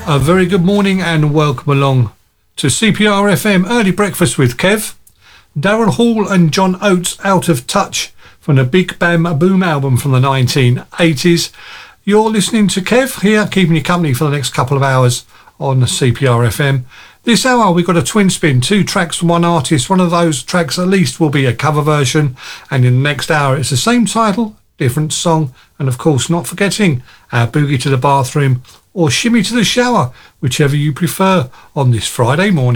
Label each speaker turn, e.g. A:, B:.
A: A very good morning and welcome along to CPR FM Early Breakfast with Kev. Daryl Hall and John Oates, Out of Touch, from the Big Bam Boom album from the 1980s. You're listening to Kev here, keeping you company for the next couple of hours on CPR FM. This hour we've got a twin spin, 2 tracks from one artist. One of those tracks at least will be a cover version, and in the next hour it's the same title, different song, and of course not forgetting our Boogie to the Bathroom or Shimmy to the Shower, whichever you prefer on this Friday morning.